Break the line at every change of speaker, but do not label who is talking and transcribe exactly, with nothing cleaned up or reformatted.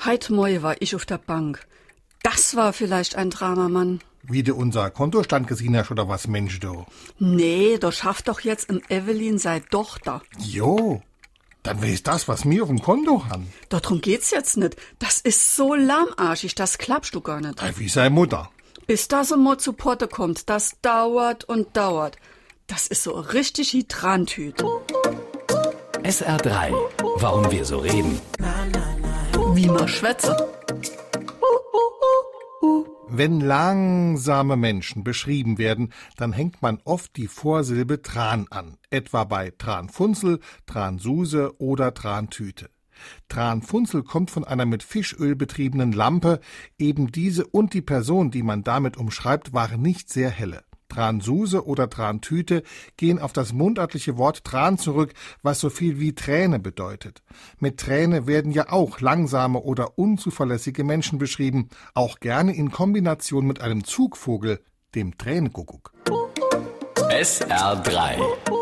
Heute Morgen war ich auf der Bank. Das war vielleicht ein Drama, Mann.
Wie du unser Kontostand gesehen hast oder was, Mensch, du?
Nee, da schafft doch jetzt im Evelyn sei Tochter.
Jo, dann wär's das, was mir auf dem Konto haben.
Darum geht's jetzt nicht. Das ist so lahmarschig, das klappst du gar nicht.
Ei, wie sei Mutter.
Bis das einmal zu Potte kommt, das dauert und dauert. Das ist so richtig Hydrantüte.
S R drei. Warum wir so reden.
Wie man schwätze.
Wenn langsame Menschen beschrieben werden, dann hängt man oft die Vorsilbe Tran an, etwa bei Tranfunzel, Transuse oder Trantüte. Tranfunzel kommt von einer mit Fischöl betriebenen Lampe, eben diese und die Person, die man damit umschreibt, waren nicht sehr helle. Transuse oder Trantüte gehen auf das mundartliche Wort Tran zurück, was so viel wie Träne bedeutet. Mit Träne werden ja auch langsame oder unzuverlässige Menschen beschrieben, auch gerne in Kombination mit einem Zugvogel, dem Tränenkuckuck.
S R drei.